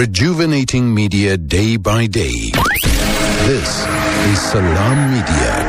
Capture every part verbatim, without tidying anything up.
rejuvenating media day by day. This is Salam Media.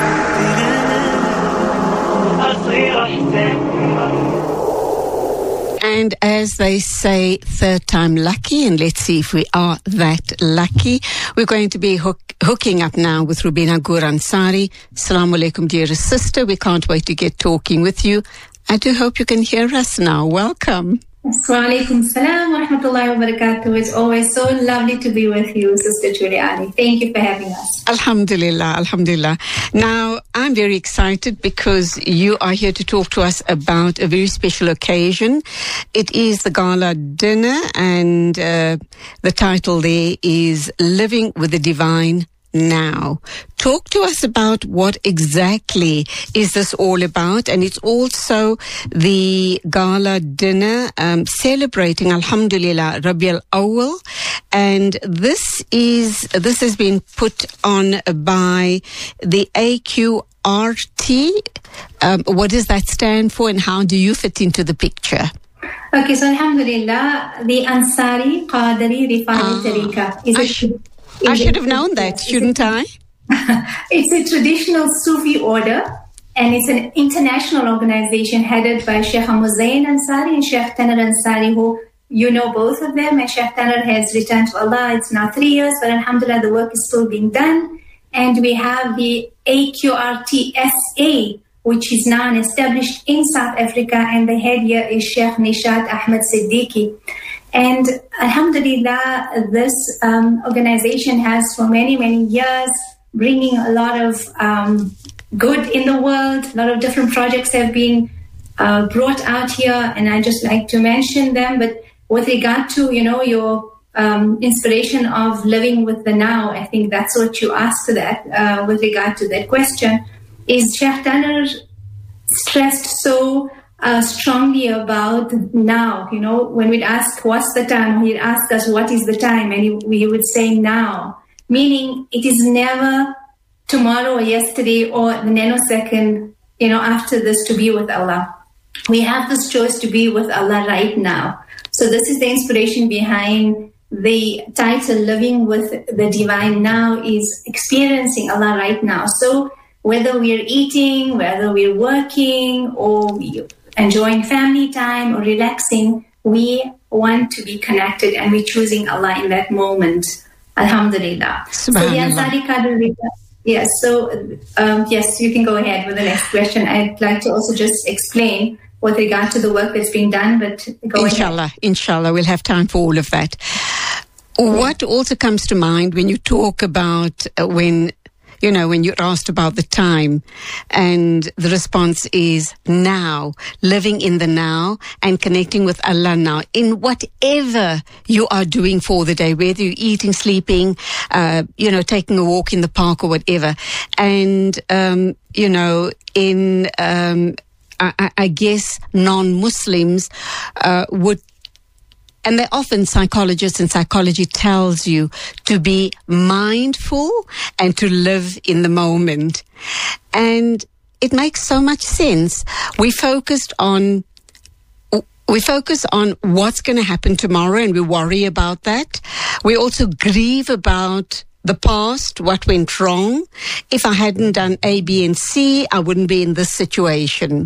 And as they say, third time lucky, and let's see if we are that lucky. We're going to be hook, hooking up now with Rubina Gur Ansari. Assalamu alaikum, dearest sister. We can't wait to get talking with you. I do hope you can hear us now. Welcome. Wa alaikum salam wa rahmatullahi wa barakatuh. It's always so lovely to be with you, Sister Juliani. Thank you for having us. Alhamdulillah, alhamdulillah. Now, I'm very excited because you are here to talk to us about a very special occasion. It is the gala dinner, and uh, the title there is Living with the Divine Now. Talk to us about what exactly is this all about, and it's also the gala dinner um, celebrating Alhamdulillah Rabi al-Awwal, and this is this has been put on by the A Q R T. Um, what does that stand for, and how do you fit into the picture? Okay, so Alhamdulillah, the Ansari Qadari Rifai Tariqa is I a sh- I should have known that, shouldn't I? It's a traditional Sufi order, and it's an international organization headed by Sheikh Muzayn Ansari and Sheikh Taner Ansari, who you know both of them. And Sheikh Taner has returned to Allah. It's now three years, but Alhamdulillah, the work is still being done. And we have the A Q R T S A, which is now established in South Africa, and the head here is Sheikh Nishat Ahmed Siddiqui. And Alhamdulillah, this um, organization has for many, many years bringing a lot of um, good in the world. A lot of different projects have been uh, brought out here, and I just like to mention them. But with regard to, you know, your um, inspiration of living with the now, I think that's what you asked that uh, with regard to that question, is Sheikh Taner stressed so Uh, strongly about now. You know, when we'd ask what's the time, he'd ask us what is the time, and he, we would say now, meaning it is never tomorrow or yesterday or the nanosecond, you know, after this to be with Allah. We have this choice to be with Allah right now. So this is the inspiration behind the title, Living with the Divine Now, is experiencing Allah right now. So whether we're eating, whether we're working, or we enjoying family time or relaxing, we want to be connected, and we're choosing Allah in that moment. Alhamdulillah. So the Ansari Qadri, yes. So um, yes, you can go ahead with the next question. I'd like to also just explain with regard to the work that's being done, but go Inshallah, ahead. Inshallah, we'll have time for all of that. What also comes to mind when you talk about uh, when you know, when you're asked about the time, and the response is now, living in the now and connecting with Allah now in whatever you are doing for the day, whether you're eating, sleeping, uh, you know, taking a walk in the park or whatever. And, um, you know, in, um, I, I guess non-Muslims uh, would, and they often, psychologists and psychology tells you to be mindful and to live in the moment. And it makes so much sense. We focused on, we focus on what's going to happen tomorrow, and we worry about that. We also grieve about the past, what went wrong. If I hadn't done A, B, and C, I wouldn't be in this situation.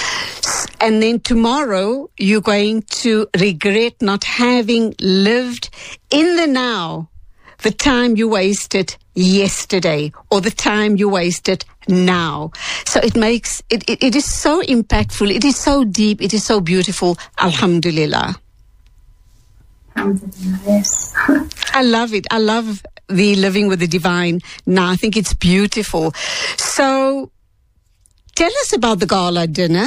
And then tomorrow, you're going to regret not having lived in the now, the time you wasted yesterday, or the time you wasted now. So it makes, it, it, it is so impactful, it is so deep, it is so beautiful. Alhamdulillah. Alhamdulillah, yes. I love it. I love the living with the divine now. I think it's beautiful. So tell us about the gala dinner.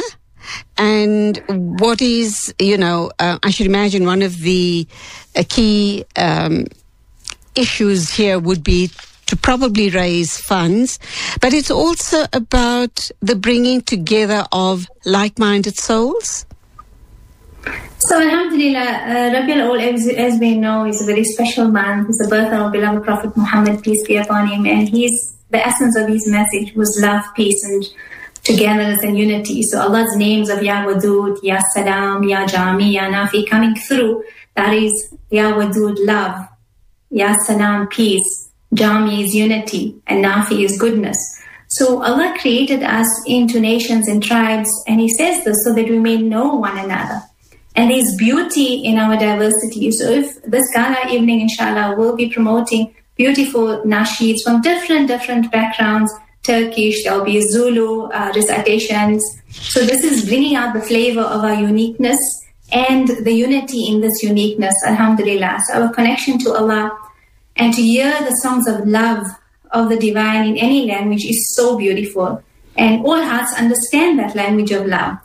And what is, you know, uh, I should imagine one of the uh, key um, issues here would be to probably raise funds, but it's also about the bringing together of like-minded souls. So Alhamdulillah, uh, Rabi al-Awwal, as, as we know, is a very special month. It's the birth of our beloved Prophet Muhammad, peace be upon him, and he's, the essence of his message was love, peace, and togetherness and unity. So Allah's names of Ya Wadud, Ya Salam, Ya Jami, Ya Nafi coming through, that is Ya Wadud, love, Ya Salam, peace, Jami is unity, and Nafi is goodness. So Allah created us into nations and tribes, and He says this so that we may know one another. And there's beauty in our diversity. So if this gala evening, inshallah, will be promoting beautiful nasheeds from different, different backgrounds, Turkish, there'll be Zulu uh, recitations. So this is bringing out the flavor of our uniqueness and the unity in this uniqueness, alhamdulillah. So our connection to Allah and to hear the songs of love of the divine in any language is so beautiful. And all hearts understand that language of love.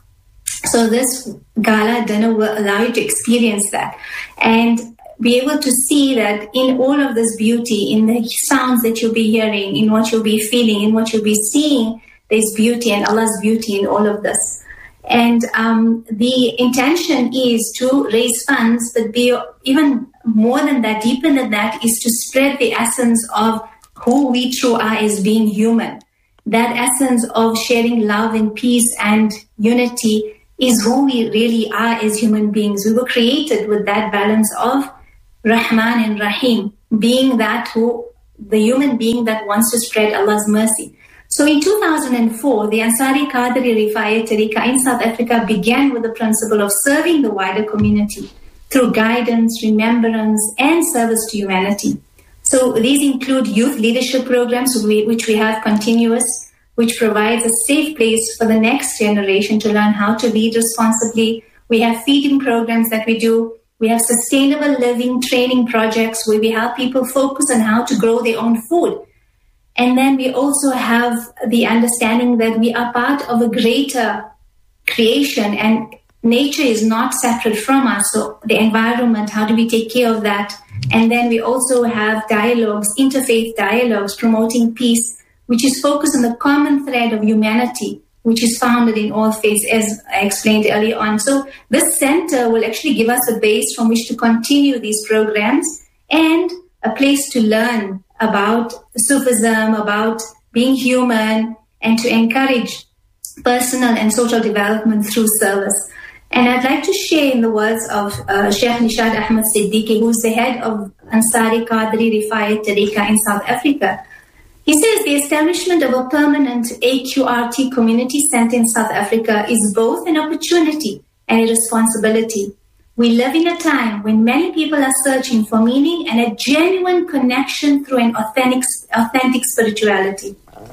So this gala dinner will allow you to experience that and be able to see that in all of this beauty, in the sounds that you'll be hearing, in what you'll be feeling, in what you'll be seeing, there's beauty and Allah's beauty in all of this. And um, the intention is to raise funds, but be even more than that, deeper than that, is to spread the essence of who we true are as being human. That essence of sharing love and peace and unity is who we really are as human beings. We were created with that balance of Rahman and Rahim, being that who, the human being that wants to spread Allah's mercy. So in two thousand four, the Ansari Qadri Rifayat Tariqa in South Africa began with the principle of serving the wider community through guidance, remembrance, and service to humanity. So these include youth leadership programs, which we have continuous, which provides a safe place for the next generation to learn how to lead responsibly. We have feeding programs that we do. We have sustainable living training projects where we help people focus on how to grow their own food. And then we also have the understanding that we are part of a greater creation and nature is not separate from us. So the environment, how do we take care of that? And then we also have dialogues, interfaith dialogues, promoting peace, which is focused on the common thread of humanity, which is founded in all faiths, as I explained earlier on. So this center will actually give us a base from which to continue these programs and a place to learn about Sufism, about being human, and to encourage personal and social development through service. And I'd like to share in the words of uh, Sheikh Nishad Ahmed Siddiqui, who's the head of Ansari Qadri Rifayat Tariqa in South Africa. He says the establishment of a permanent A Q R T community center in South Africa is both an opportunity and a responsibility. We live in a time when many people are searching for meaning and a genuine connection through an authentic, authentic spirituality.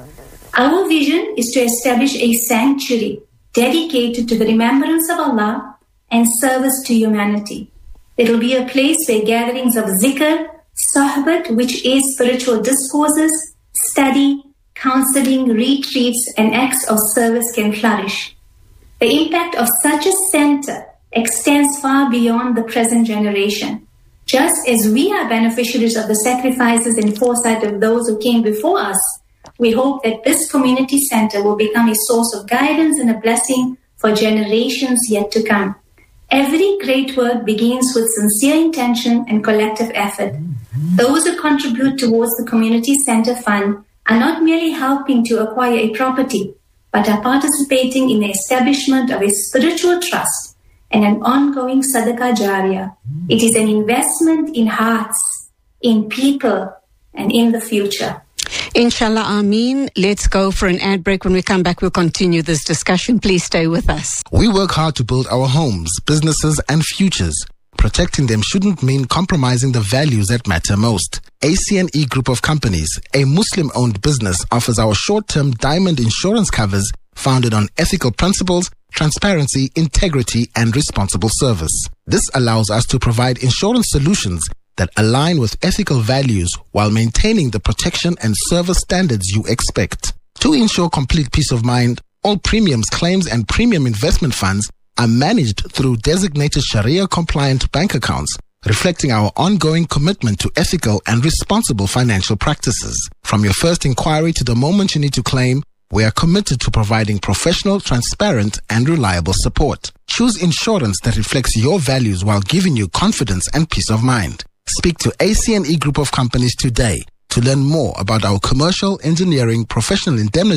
Our vision is to establish a sanctuary dedicated to the remembrance of Allah and service to humanity. It will be a place where gatherings of zikr, sohbat, which is spiritual discourses, study, counseling, retreats, and acts of service can flourish. The impact of such a center extends far beyond the present generation. Just as we are beneficiaries of the sacrifices and foresight of those who came before us, we hope that this community center will become a source of guidance and a blessing for generations yet to come. Every great work begins with sincere intention and collective effort. Those who contribute towards the community center fund are not merely helping to acquire a property, but are participating in the establishment of a spiritual trust and an ongoing sadaqah jariyah. It is an investment in hearts, in people, and in the future. Inshallah, Ameen. Let's go for an ad break. When we come back, we'll continue this discussion. Please stay with us. We work hard to build our homes, businesses, and futures. Protecting them shouldn't mean compromising the values that matter most. A C N E Group of Companies, a Muslim-owned business, offers our short-term diamond insurance covers founded on ethical principles, transparency, integrity, and responsible service. This allows us to provide insurance solutions that align with ethical values while maintaining the protection and service standards you expect. To ensure complete peace of mind, all premiums, claims, and premium investment funds are managed through designated Sharia-compliant bank accounts, reflecting our ongoing commitment to ethical and responsible financial practices. From your first inquiry to the moment you need to claim, we are committed to providing professional, transparent, and reliable support. Choose insurance that reflects your values while giving you confidence and peace of mind. Speak to A C N E Group of Companies today to learn more about our commercial, engineering, professional indemnity,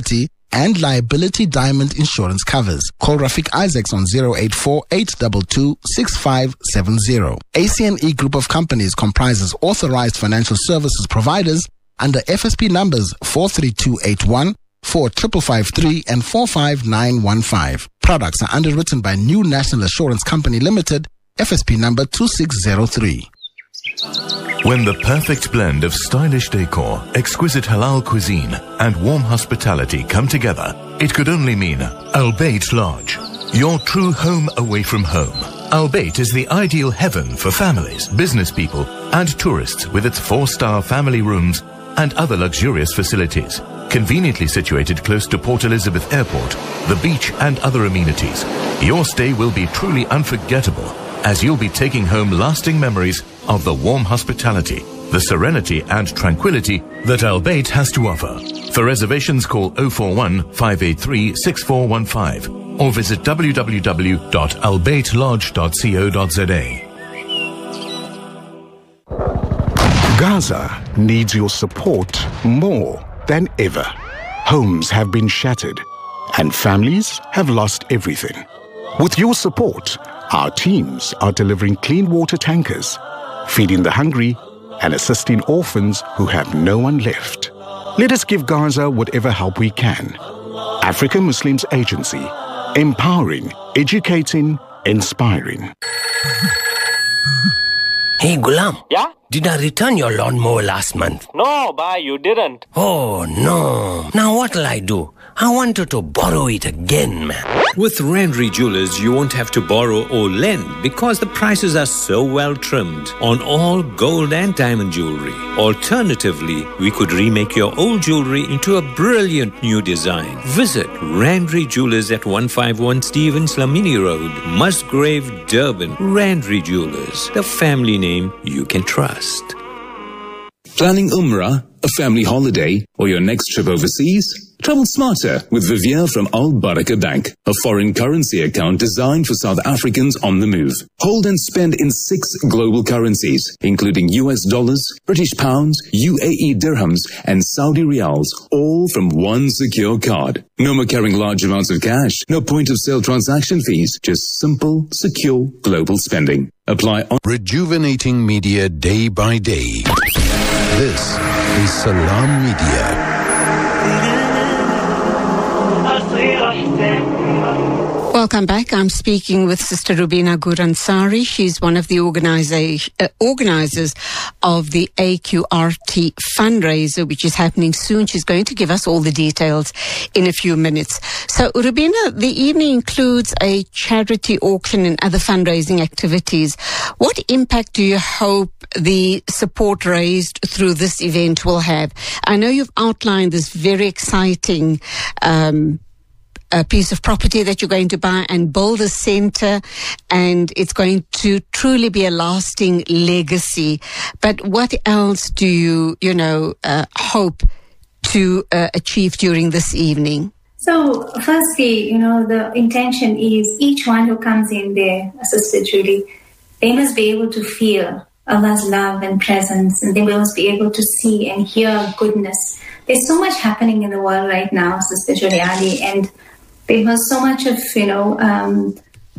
and liability diamond insurance covers. Call Rafiq Isaacs on zero eight four, eight two two, six five seven zero. A C N E Group of Companies comprises authorized financial services providers under F S P numbers four three two eight one, four five five three and four five nine one five. Products are underwritten by New National Assurance Company Limited, F S P number two six zero three. When the perfect blend of stylish decor, exquisite halal cuisine, and warm hospitality come together, it could only mean Al Bayt Lodge, your true home away from home. Al Bayt is the ideal heaven for families, business people, and tourists with its four-star family rooms and other luxurious facilities. Conveniently situated close to Port Elizabeth Airport, the beach, and other amenities, your stay will be truly unforgettable, as you'll be taking home lasting memories of the warm hospitality, the serenity and tranquility that Al Bayt has to offer. For reservations, call zero four one, five eight three, six four one five or visit w w w dot al bayt lodge dot co dot z a. Gaza needs your support more than ever. Homes have been shattered and families have lost everything. With your support, our teams are delivering clean water tankers, feeding the hungry, and assisting orphans who have no one left. Let us give Gaza whatever help we can. African Muslims Agency, empowering, educating, inspiring. Hey, Gulam. Yeah? Did I return your lawnmower last month? No, bhai, you didn't. Oh, no. Now what'll I do? I wanted to borrow it again, man. With Randry Jewelers, you won't have to borrow or lend because the prices are so well trimmed on all gold and diamond jewelry. Alternatively, we could remake your old jewelry into a brilliant new design. Visit Randry Jewelers at one fifty-one Stevens Lamini Road, Musgrave, Durban. Randry Jewelers, the family name you can trust. Planning Umrah, a family holiday, or your next trip overseas? Travel smarter with Vivier from Al Baraka Bank, a foreign currency account designed for South Africans on the move. Hold and spend in six global currencies, including U S dollars, British pounds, U A E dirhams, and Saudi riyals, all from one secure card. No more carrying large amounts of cash, no point of sale transaction fees, just simple, secure global spending. Apply on Rejuvenating media day by day. This is Salam Media. Welcome back. I'm speaking with Sister Rubina Guransari. She's one of the organiza- uh, organizers of the A Q R T fundraiser, which is happening soon. She's going to give us all the details in a few minutes. So, Rubina, the evening includes a charity auction and other fundraising activities. What impact do you hope the support raised through this event will have? I know you've outlined this very exciting um a piece of property that you're going to buy and build a center, and it's going to truly be a lasting legacy. But what else do you, you know, uh, hope to uh, achieve during this evening? So, firstly, you know, the intention is each one who comes in there, Sister Julie, they must be able to feel Allah's love and presence, and they must be able to see and hear goodness. There's so much happening in the world right now, Sister Julie Ali, and there's so much of, you know, um,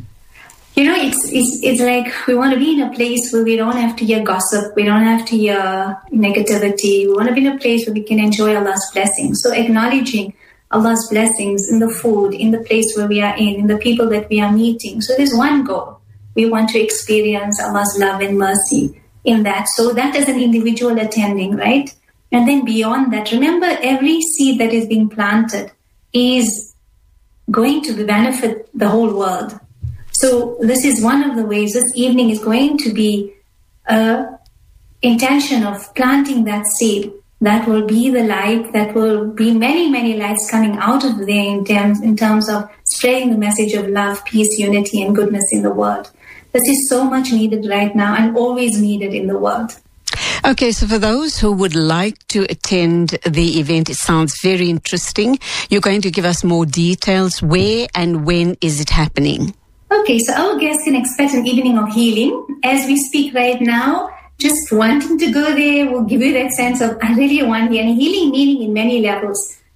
you know, it's, it's it's like we want to be in a place where we don't have to hear gossip, we don't have to hear negativity. We want to be in a place where we can enjoy Allah's blessings. So acknowledging Allah's blessings in the food, in the place where we are in, in the people that we are meeting. So there's one goal. We want to experience Allah's love and mercy in that. So that is an individual attending, right? And then beyond that, remember, every seed that is being planted is going to benefit the whole world. So this is one of the ways. This evening is going to be a intention of planting that seed that will be the light, that will be many, many lights coming out of there in terms, in terms of spreading the message of love, peace, unity, and goodness in the world. This is so much needed right now and always needed in the world. Okay, so for those who would like to attend the event, it sounds very interesting. You're going to give us more details. Where and when is it happening? Okay, so our guests can expect an evening of healing. As we speak right now, just wanting to go there will give you that sense of, I really want here. And healing meaning in many levels.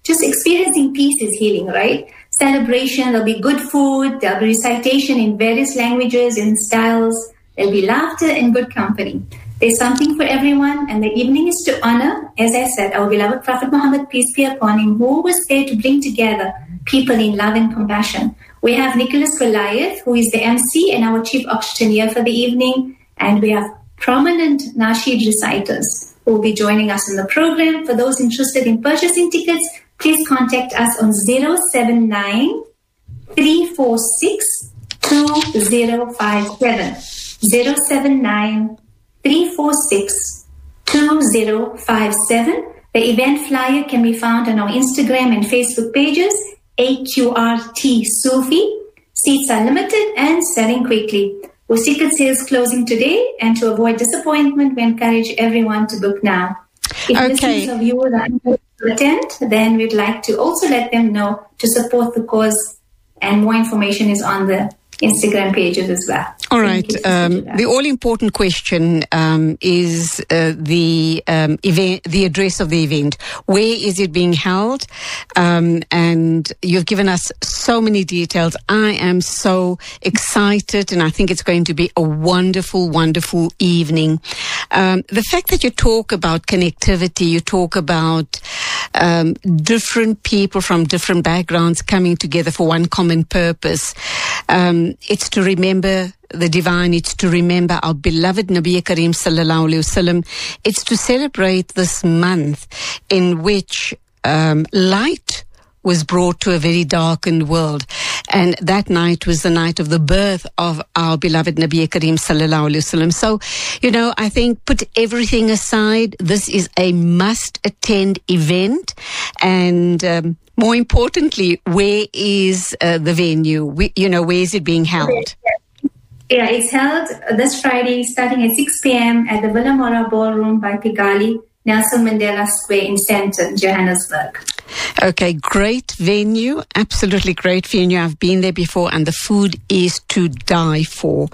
just experiencing peace is healing, right? Celebration, there'll be good food, there'll be recitation in various languages and styles, there'll be laughter and good company. There's something for everyone, and the evening is to honor, as I said, our beloved Prophet Muhammad, peace be upon him, who was there to bring together people in love and compassion. We have Nicholas Goliath, who is the M C and our chief auctioneer for the evening, and we have prominent Nasheed reciters who will be joining us in the program. For those interested in purchasing tickets, please contact us on zero seven nine, three four six, two zero five seven. zero seven nine, three four six, two zero five seven. The event flyer can be found on our Instagram and Facebook pages, A Q R T Sufi. Seats are limited and selling quickly. With ticket sales closing today, and to avoid disappointment, we encourage everyone to book now. If Okay. listeners of you are unable to attend, then we'd like to also let them know to support the cause, and more information is on the Instagram pages as well. All Thank right. you, Sister Um, Julia. the all-important question um, is uh, the um, event, the address of the event. Where is it being held? Um, and you've given us so many details. I am so excited, and I think it's going to be a wonderful, wonderful evening. Um, the fact that you talk about connectivity, you talk about um, different people from different backgrounds coming together for one common purpose. Um, it's to remember the divine. It's to remember our beloved Nabi Kareem Sallallahu Alaihi Wasallam. It's to celebrate this month in which um, light was brought to a very darkened world. And that night was the night of the birth of our beloved Nabi Kareem Sallallahu Alaihi Wasallam. So, you know, I think put everything aside. This is a must-attend event. And um, more importantly, where is uh, the venue? We, you know, where is it being held? Yeah, it's held this Friday starting at six p.m. at the Villa Mora Ballroom by Pigali, Nelson Mandela Square in Sandton, Johannesburg. Okay, great venue, absolutely great venue. I've been there before, and the food is to die for.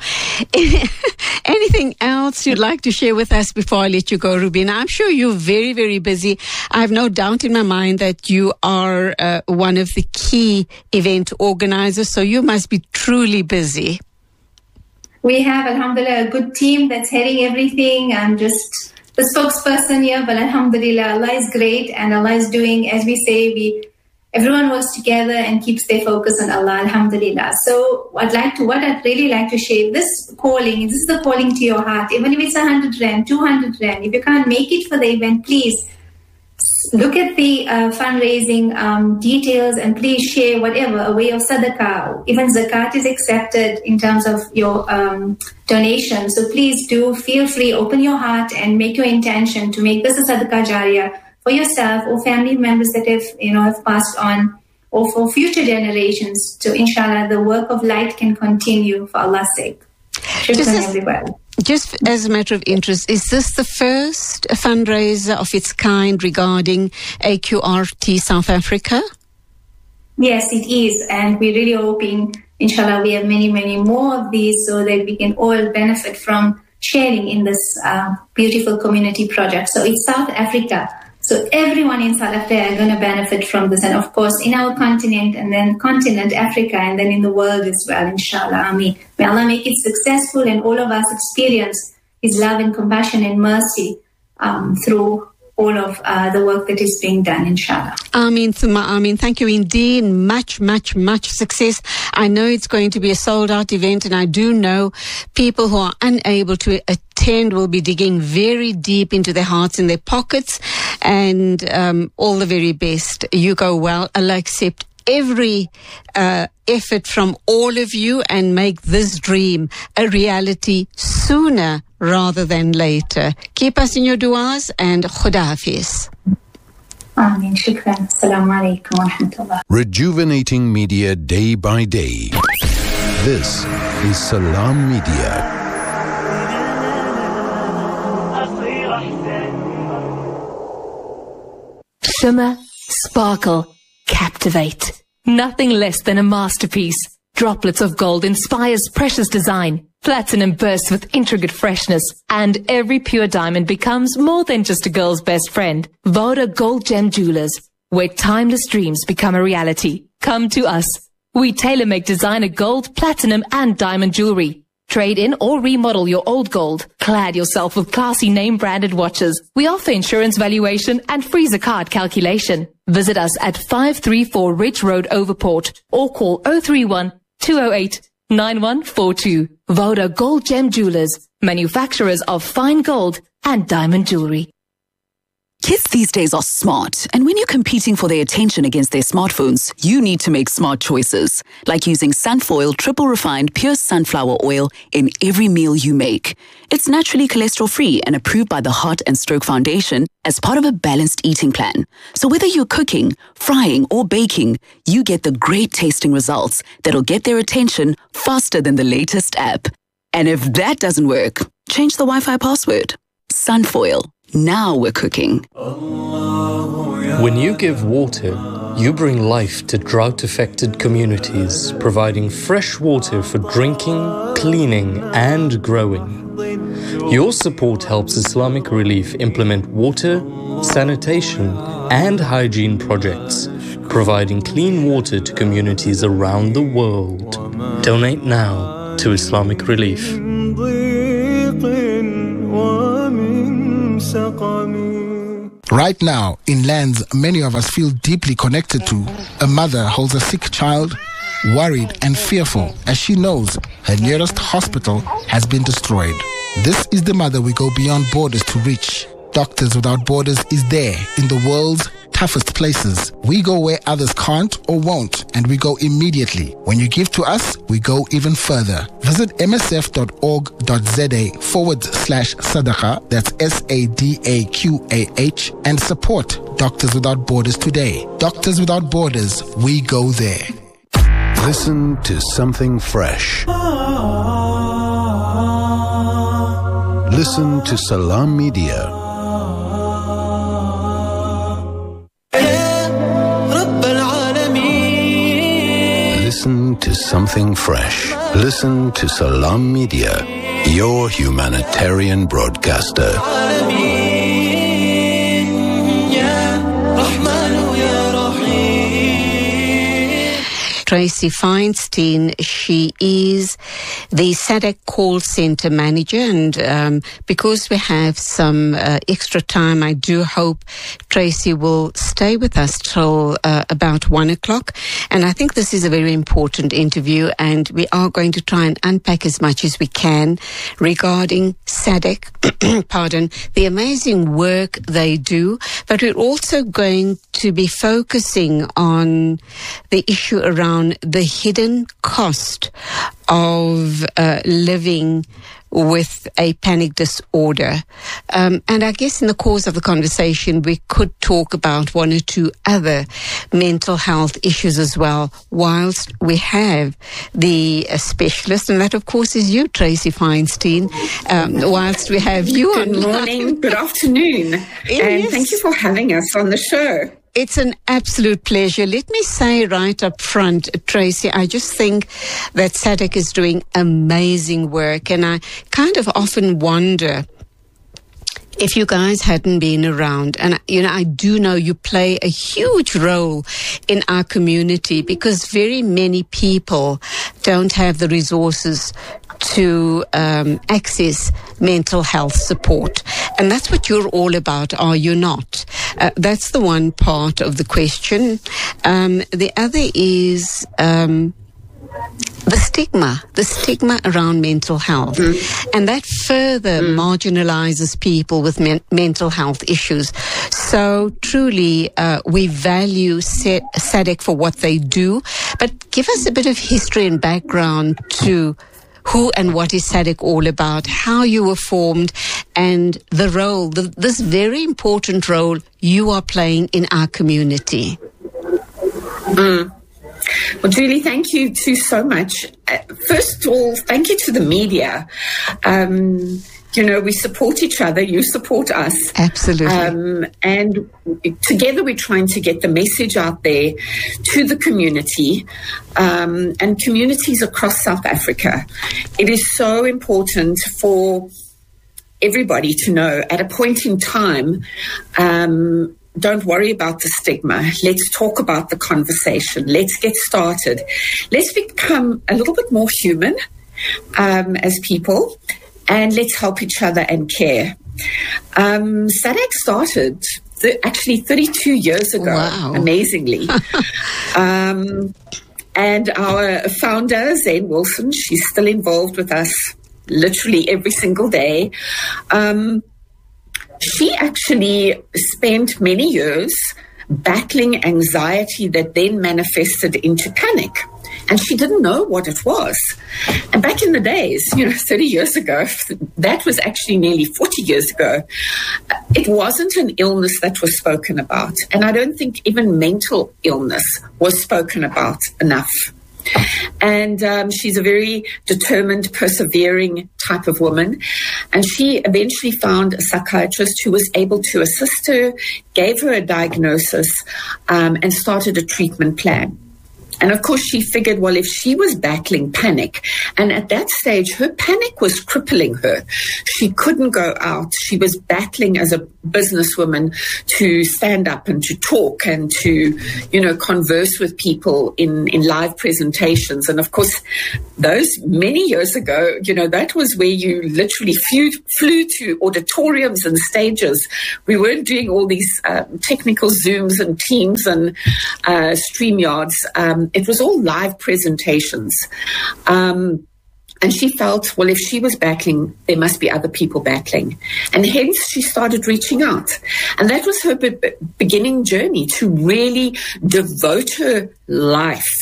Anything else you'd like to share with us before I let you go, Rubina? I'm sure you're very, very busy. I have no doubt in my mind that you are uh, one of the key event organizers, so you must be truly busy. We have, alhamdulillah, a good team that's heading everything. I'm just the spokesperson here, but alhamdulillah, Allah is great, and Allah is doing, as we say, we everyone works together and keeps their focus on Allah, alhamdulillah. So I'd like to, what I'd really like to share, this calling, this is the calling to your heart, even if it's one hundred rand, two hundred rand, if you can't make it for the event, please look at the uh, fundraising um, details, and please share whatever, a way of sadaqah. Even zakat is accepted in terms of your um, donation. So please do feel free, open your heart and make your intention to make this a sadaqah jariyah for yourself or family members that have, you know, have passed on, or for future generations. So inshallah, the work of light can continue for Allah's sake. Shukran, as- everybody. Just as a matter of interest, is this the first fundraiser of its kind regarding A Q R T South Africa? Yes, it is. And we're really hoping, inshallah, we have many, many more of these so that we can all benefit from sharing in this uh, beautiful community project. So it's South Africa. So everyone in South Africa are going to benefit from this. And of course, in our continent, and then continent Africa, and then in the world as well, inshallah. Ameen. May Allah make it successful, and all of us experience His love and compassion and mercy um, through all of uh, the work that is being done, inshallah. Ameen, Thumma Ameen. Thank you indeed. Much, much, much success. I know it's going to be a sold-out event, and I do know people who are unable to attend will be digging very deep into their hearts and their pockets, and um, all the very best. You go well. Allah accept every uh, effort from all of you and make this dream a reality sooner rather than later. Keep us in your du'as, and Khuda Hafiz. Ameen. Shukran. Assalamu alaikum wa rahmatullah. Rejuvenating media day by day. This is Salam Media. Shimmer, sparkle, captivate. Nothing less than a masterpiece. Droplets of gold inspires precious design. Platinum bursts with intricate freshness. And every pure diamond becomes more than just a girl's best friend. Voda Gold Gem Jewelers. where timeless dreams become a reality. Come to us. We tailor-make designer gold, platinum and diamond jewelry. Trade in or remodel your old gold. Clad yourself with classy name-branded watches. We offer insurance valuation and freezer card calculation. Visit us at five three four Ridge Road, Overport, or call oh three one, two oh eight, nine one four two. Voda Gold Gem Jewelers, manufacturers of fine gold and diamond jewelry. Kids these days are smart, and when you're competing for their attention against their smartphones, you need to make smart choices, like using Sunfoil triple refined pure sunflower oil in every meal you make. It's naturally cholesterol-free and approved by the Heart and Stroke Foundation as part of a balanced eating plan. So whether you're cooking, frying, or baking, you get the great tasting results that'll get their attention faster than the latest app. And if that doesn't work, change the Wi-Fi password. Sunfoil. Now we're cooking. When you give water, you bring life to drought-affected communities, providing fresh water for drinking, cleaning, and growing. Your support helps Islamic Relief implement water, sanitation, and hygiene projects, providing clean water to communities around the world. Donate now to Islamic Relief. Right now, in lands many of us feel deeply connected to, a mother holds a sick child, worried and fearful as she knows her nearest hospital has been destroyed. This is the mother we go beyond borders to reach. Doctors Without Borders is there in the world's toughest places. We go where others can't or won't, and we go immediately. When you give to us, we go even further. Visit msf.org.za forward slash sadaqa, that's S A D A Q A H, and support Doctors Without Borders today. Doctors Without Borders, we go there. Listen to something fresh. Listen to Salam Media. Listen to something fresh. Listen to Salam Media, your humanitarian broadcaster. Tracy Feinstein. She is the SADC call center manager, and um, because we have some uh, extra time, I do hope Tracy will stay with us till uh, about one o'clock. And I think this is a very important interview, and we are going to try and unpack as much as we can regarding SADC, pardon, the amazing work they do, but we're also going to be focusing on the issue around the hidden cost of uh, living with a panic disorder. Um, and I guess in the course of the conversation, we could talk about one or two other mental health issues as well, whilst we have the uh, specialist, and that, of course, is you, Tracy Feinstein, um, whilst we have you on. Good morning, good afternoon, and yes. Thank you for having us on the show. It's an absolute pleasure. Let me say right up front, Tracy, I just think that SADC is doing amazing work, and I kind of often wonder if you guys hadn't been around. And, you know, I do know you play a huge role in our community because very many people don't have the resources to um, access mental health support. And that's what you're all about, are you not? Uh, that's the one part of the question. Um, the other is um, the stigma, the stigma around mental health. Mm. And that further mm. marginalizes people with men- mental health issues. So truly, uh, we value SADC for what they do. But give us a bit of history and background to who and what is SADC all about, how you were formed, and the role, the, this very important role you are playing in our community. Mm. Well, Julie, thank you too so much. Uh, first of all, thank you to the media. Um, you know, we support each other. You support us. Absolutely. Um, and together we're trying to get the message out there to the community um, and communities across South Africa. It is so important for everybody to know at a point in time, um, don't worry about the stigma. Let's talk about the conversation. Let's get started. Let's become a little bit more human um, as people, and let's help each other and care. Um, SADAG started th- actually thirty-two years ago, wow. amazingly. um, and our founder, Zane Wilson, she's still involved with us literally every single day. Um, she actually spent many years battling anxiety that then manifested into panic. And she didn't know what it was. And back in the days, you know, thirty years ago, that was actually nearly forty years ago, it wasn't an illness that was spoken about. And I don't think even mental illness was spoken about enough. And um, she's a very determined, persevering type of woman. And she eventually found a psychiatrist who was able to assist her, gave her a diagnosis, um, and started a treatment plan. And of course, she figured, well, if she was battling panic, and at that stage, her panic was crippling her. She couldn't go out. She was battling as a businesswoman to stand up and to talk and to, you know, converse with people in, in live presentations. And of course, those many years ago, you know, that was where you literally flew, flew to auditoriums and stages. We weren't doing all these um, technical Zooms and Teams and uh, StreamYards. Um, It was all live presentations. Um, and she felt, well, if she was battling, there must be other people battling. And hence she started reaching out. And that was her be- beginning journey, to really devote her life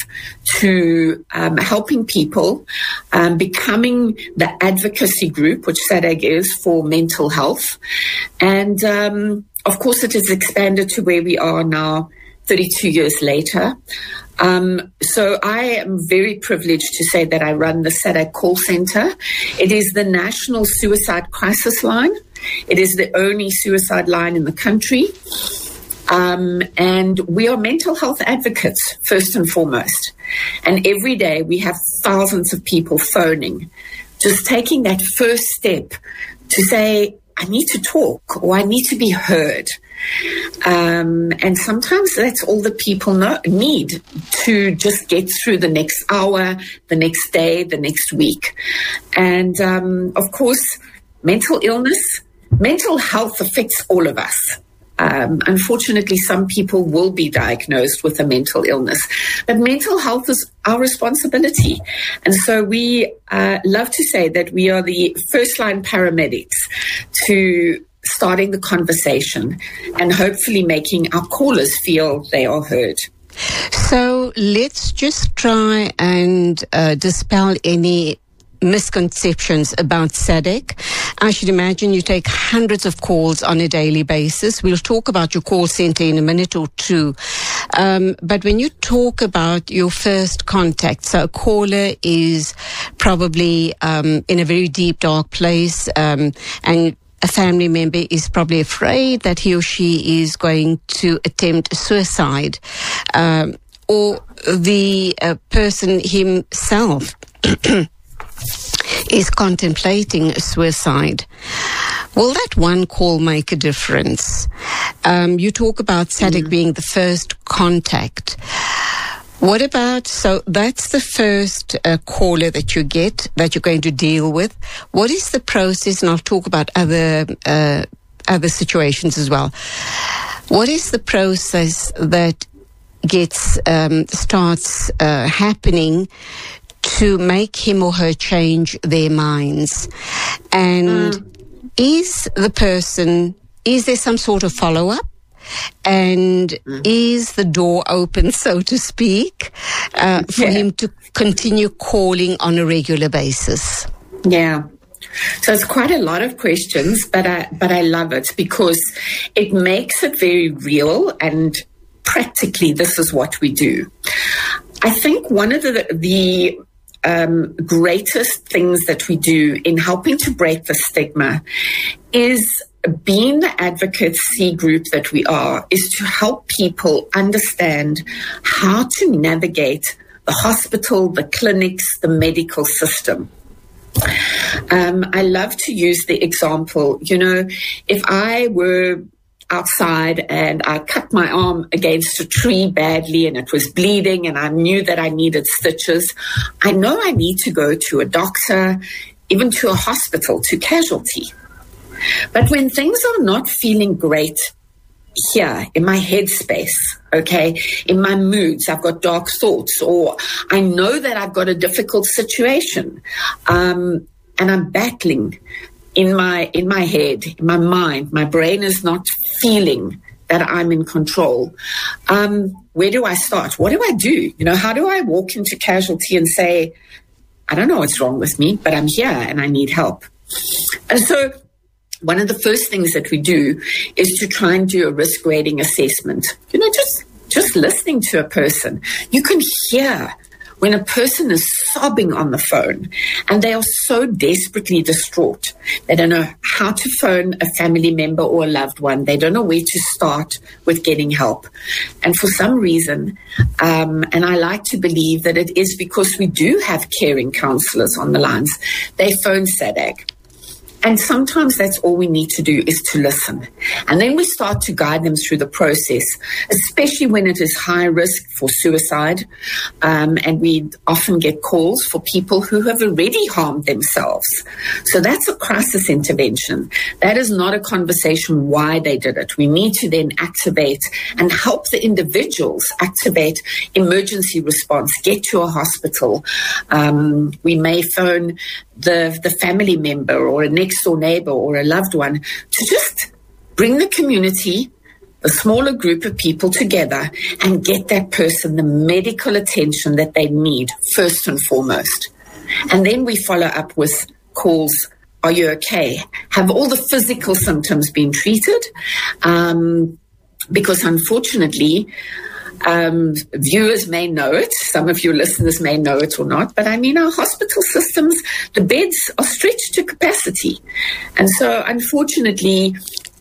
to um, helping people, um, becoming the advocacy group, which SADAG is, for mental health. And um, of course, it has expanded to where we are now, thirty-two years later. Um, so I am very privileged to say that I run the SADAG call center. It is the national suicide crisis line. It is the only suicide line in the country. Um, and we are mental health advocates, first and foremost. And every day we have thousands of people phoning, just taking that first step to say, I need to talk, or I need to be heard. Um, and sometimes that's all that people know, need to just get through the next hour, the next day, the next week. And um, of course, mental illness, mental health affects all of us. Um, unfortunately, some people will be diagnosed with a mental illness, but mental health is our responsibility. And so we uh, love to say that we are the first line paramedics to starting the conversation and hopefully making our callers feel they are heard. So let's just try and uh, dispel any misconceptions about SADAG. I should imagine you take hundreds of calls on a daily basis. We'll talk about your call center in a minute or two. Um, but when you talk about your first contact, so a caller is probably um, in a very deep, dark place, um, and a family member is probably afraid that he or she is going to attempt suicide, um, or the uh, person himself is contemplating suicide. Will that one call make a difference? Um, you talk about SADAG mm. being the first contact. What about, so that's the first uh, caller that you get, that you're going to deal with. What is the process? And I'll talk about other uh, other situations as well. What is the process that gets um, starts uh, happening to make him or her change their minds? And mm. is the person, is there some sort of follow-up? And mm. is the door open, so to speak, uh, for yeah. him to continue calling on a regular basis? Yeah. So it's quite a lot of questions, but I, but I love it because it makes it very real, and practically this is what we do. I think one of the, the um, greatest things that we do in helping to break the stigma is, being the advocacy group that we are, is to help people understand how to navigate the hospital, the clinics, the medical system. Um, I love to use the example, you know, if I were outside and I cut my arm against a tree badly and it was bleeding and I knew that I needed stitches, I know I need to go to a doctor, even to a hospital, to casualty. But when things are not feeling great here in my headspace, okay, in my moods, I've got dark thoughts, or I know that I've got a difficult situation, um, and I'm battling in my in my head, in my mind, my brain is not feeling that I'm in control. Um, where do I start? What do I do? You know, how do I walk into casualty and say, I don't know what's wrong with me, but I'm here and I need help? And so one of the first things that we do is to try and do a risk grading assessment. You know, just just listening to a person. You can hear when a person is sobbing on the phone and they are so desperately distraught. They don't know how to phone a family member or a loved one. They don't know where to start with getting help. And for some reason, um, and I like to believe that it is because we do have caring counselors on the lines, they phone SADAG. And sometimes that's all we need to do is to listen. And then we start to guide them through the process, especially when it is high risk for suicide. Um, and we often get calls for people who have already harmed themselves. So that's a crisis intervention. That is not a conversation why they did it. We need to then activate and help the individuals activate emergency response, get to a hospital. Um, we may phone the the family member or a next door neighbor or a loved one to just bring the community, a smaller group of people together and get that person the medical attention that they need first and foremost. And then we follow up with calls, are you okay? Have all the physical symptoms been treated? Um, because unfortunately, Um, viewers may know it, some of your listeners may know it or not, but I mean, our hospital systems, the beds are stretched to capacity. And so unfortunately,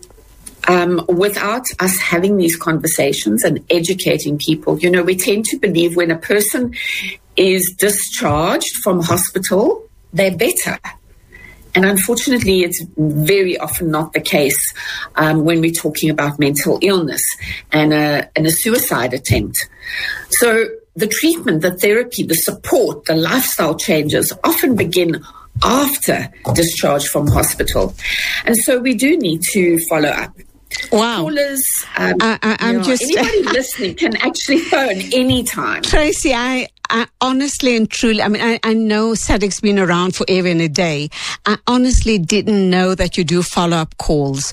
um, without us having these conversations and educating people, you know, we tend to believe when a person is discharged from hospital, they're better. And unfortunately, it's very often not the case um, when we're talking about mental illness and a, and a suicide attempt. So the treatment, the therapy, the support, the lifestyle changes often begin after discharge from hospital. And so we do need to follow up. Wow. Callers, um, I, I, I'm you know, just anybody listening can actually phone anytime. Tracy, I, I honestly and truly, I mean, I, I know SADAG's been around forever and a day. I honestly didn't know that you do follow-up calls.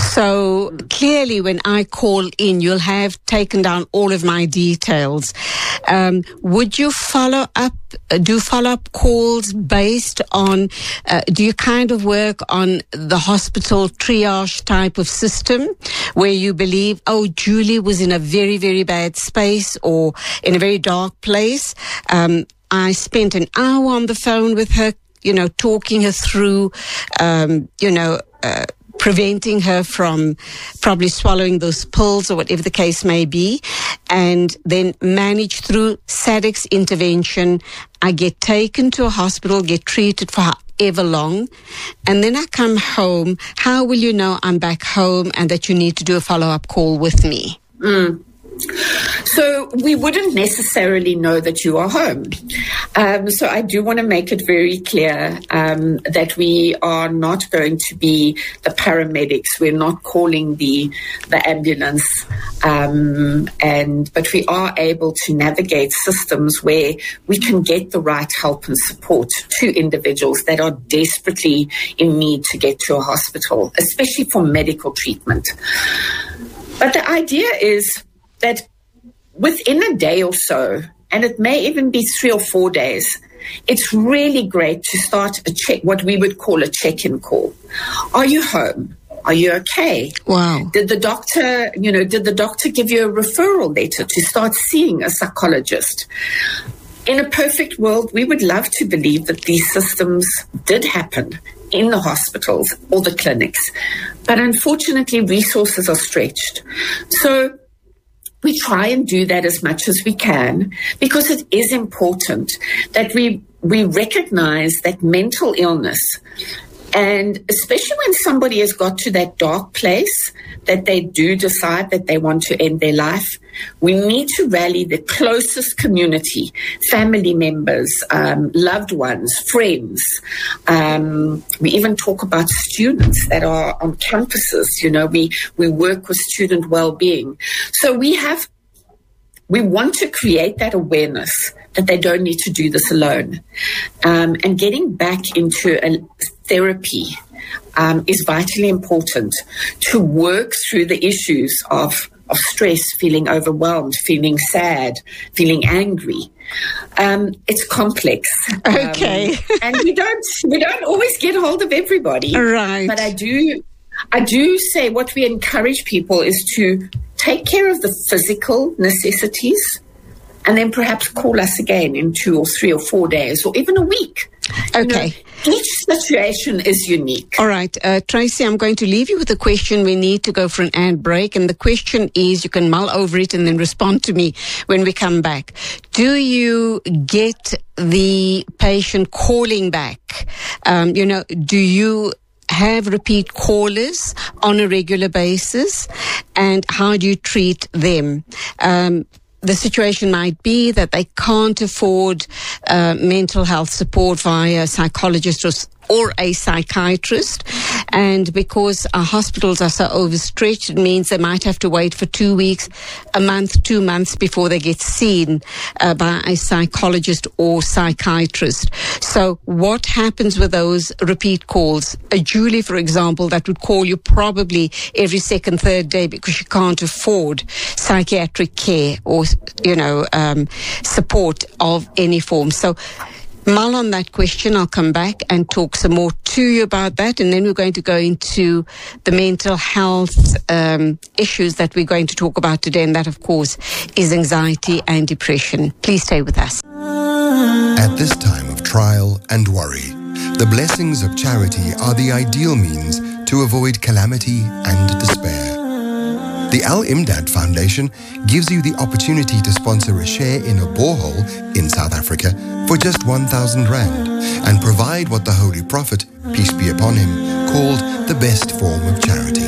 So clearly when I call in, you'll have taken down all of my details. Um, would you follow up, uh, do follow-up calls based on, uh, do you kind of work on the hospital triage type of system where you believe, oh, Julie was in a very, very bad space or in a very dark place? Um, I spent an hour on the phone with her, you know, talking her through, um, you know, uh, preventing her from probably swallowing those pills or whatever the case may be, and then manage through SADAG's intervention. I get taken to a hospital, get treated for however long, and then I come home. How will you know I'm back home and that you need to do a follow-up call with me? Mm. So we wouldn't necessarily know that you are home. Um, so I do want to make it very clear um, that we are not going to be the paramedics. We're not calling the the ambulance, um, and but we are able to navigate systems where we can get the right help and support to individuals that are desperately in need to get to a hospital, especially for medical treatment. But the idea is that within a day or so, and it may even be three or four days, it's really great to start a check, what we would call a check-in call. Are you home? Are you okay? Wow. Did the doctor, you know, did the doctor give you a referral letter to start seeing a psychologist? In a perfect world, we would love to believe that these systems did happen in the hospitals or the clinics. But unfortunately, resources are stretched. So we try and do that as much as we can because it is important that we we recognize that mental illness And especially when somebody has got to that dark place that they do decide that they want to end their life, we need to rally the closest community, family members, um, loved ones, friends. Um, we even talk about students that are on campuses. You know, we, we work with student well-being. So we have, we want to create that awareness that they don't need to do this alone. Um, and getting back into a therapy um, is vitally important to work through the issues of, of stress, feeling overwhelmed, feeling sad, feeling angry. Um, it's complex. Okay. Um, and we don't, we don't always get hold of everybody. Right. But I do, I do say what we encourage people is to take care of the physical necessities and then perhaps call us again in two or three or four days or even a week. Okay. You know, each situation is unique. All right. Uh, Tracy, I'm going to leave you with a question. We need to go for an ad break. And the question is, you can mull over it and then respond to me when we come back. Do you get the patient calling back? Um, you know, do you have repeat callers on a regular basis? And how do you treat them? Um, The situation might be that they can't afford uh, mental health support via a psychologist or, or a psychiatrist. And because our hospitals are so overstretched, it means they might have to wait for two weeks, a month, two months before they get seen uh, by a psychologist or psychiatrist. So what happens with those repeat calls? A Julie, for example, that would call you probably every second, third day because she can't afford psychiatric care or, you know, um, support of any form. So mull on that question. I'll come back and talk some more to you about that. And then we're going to go into the mental health um, issues that we're going to talk about today. And that, of course, is anxiety and depression. Please stay with us. At this time of trial and worry, the blessings of charity are the ideal means to avoid calamity and despair. The Al-Imdad Foundation gives you the opportunity to sponsor a share in a borehole in South Africa for just one thousand rand and provide what the Holy Prophet, peace be upon him, called the best form of charity.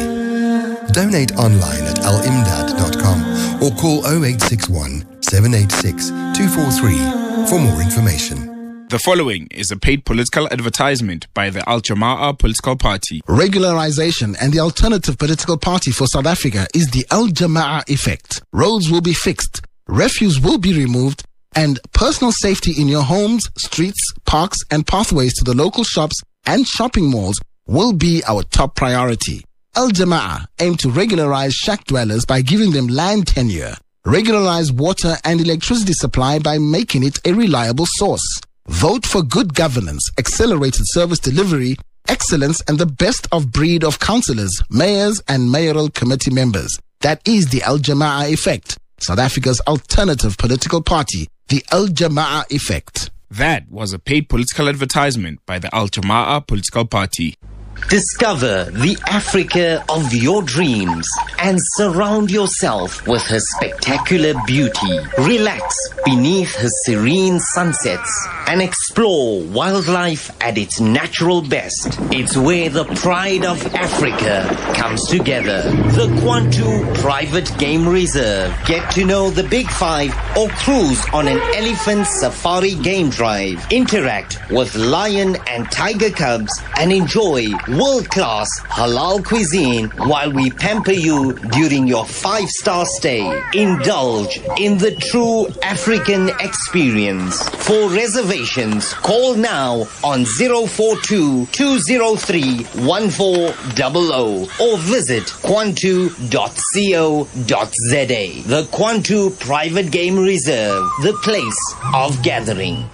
Donate online at al imdad dot com or call oh eight six one, seven eight six, two four three for more information. The following is a paid political advertisement by the Al Jama'ah political party. Regularization and the alternative political party for South Africa is the Al Jama'ah effect. Roads will be fixed, refuse will be removed, and personal safety in your homes, streets, parks, and pathways to the local shops and shopping malls will be our top priority. Al Jama'ah aim to regularize shack dwellers by giving them land tenure, regularize water and electricity supply by making it a reliable source. Vote for good governance, accelerated service delivery, excellence, and the best of breed of councillors, mayors, and mayoral committee members. That is the Al Jama'ah effect, South Africa's alternative political party, the Al Jama'ah effect. That was a paid political advertisement by the Al Jama'ah political party. Discover the Africa of your dreams and surround yourself with her spectacular beauty. Relax beneath her serene sunsets and explore wildlife at its natural best. It's where the pride of Africa comes together. The Kwantu Private Game Reserve. Get to know the Big Five or cruise on an elephant safari game drive. Interact with lion and tiger cubs and enjoy world-class halal cuisine while we pamper you during your five-star stay. Indulge in the true African experience. For reservations, call now on zero four two, two zero three, one four zero zero or visit kwantu dot co dot za. The Kwantu Private Game Reserve, the place of gathering.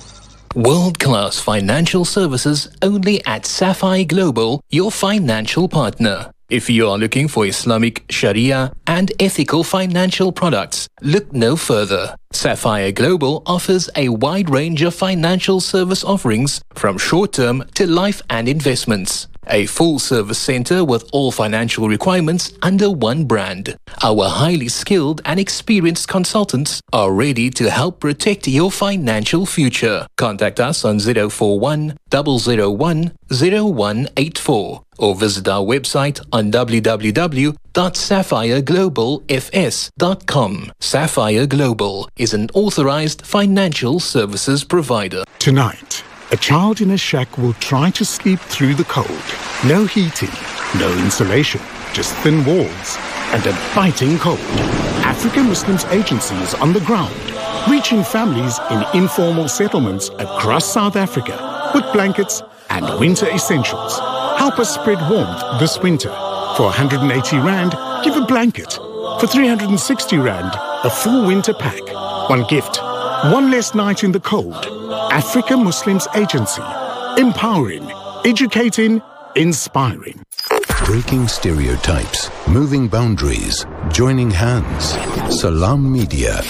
World-class financial services only at Sapphire Global, your financial partner. If you are looking for Islamic Sharia and ethical financial products, look no further. Sapphire Global offers a wide range of financial service offerings from short-term to life and investments. A full-service center with all financial requirements under one brand. Our highly skilled and experienced consultants are ready to help protect your financial future. Contact us on zero four one, zero zero one, zero one eight four or visit our website on w w w dot sapphire global f s dot com. Sapphire Global is an authorized financial services provider. Tonight, a child in a shack will try to sleep through the cold. No heating, no insulation, just thin walls and a biting cold. African Muslims Agency is on the ground, reaching families in informal settlements across South Africa with blankets and winter essentials. Help us spread warmth this winter. For one hundred eighty rand, give a blanket. For three hundred sixty rand, a full winter pack. One gift, one less night in the cold. Africa Muslims Agency. Empowering, educating, inspiring. Breaking stereotypes, moving boundaries, joining hands. Salam Media.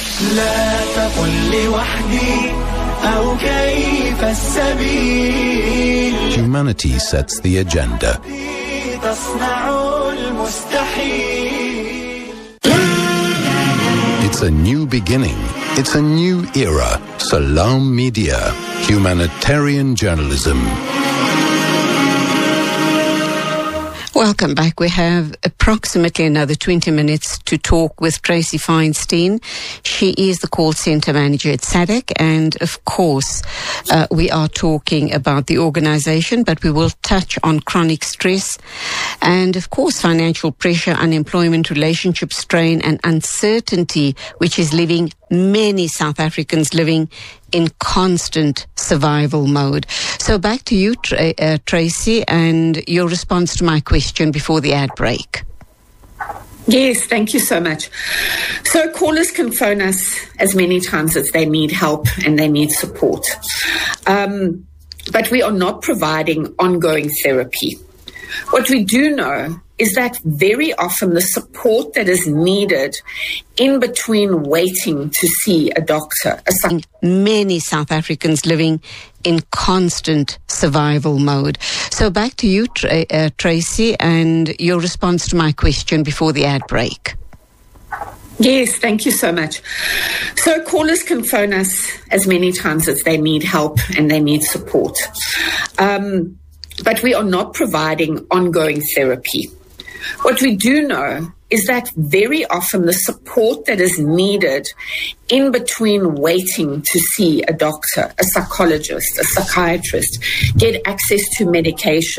Humanity sets the agenda. It's a new beginning. It's a new era. Salam Media. Humanitarian journalism. Welcome back. We have approximately another twenty minutes to talk with Tracy Feinstein. She is the call center manager at S A D C, and of course, uh, we are talking about the organization, but we will touch on chronic stress and, of course, financial pressure, unemployment, relationship strain, and uncertainty, which is leaving many South Africans living in constant survival mode. So back to you, Tra- uh, Tracy, and your response to my question before the ad break. Yes, thank you so much. So callers can phone us as many times as they need help and they need support. Um, but we are not providing ongoing therapy. What we do know is that very often the support that is needed in between waiting to see a doctor. A psych- Many South Africans living in constant survival mode. So back to you, Tra- uh, Tracy, and your response to my question before the ad break. Yes, thank you so much. So callers can phone us as many times as they need help and they need support. Um, but we are not providing ongoing therapy. What we do know is that very often the support that is needed in between waiting to see a doctor, a psychologist, a psychiatrist, get access to medication,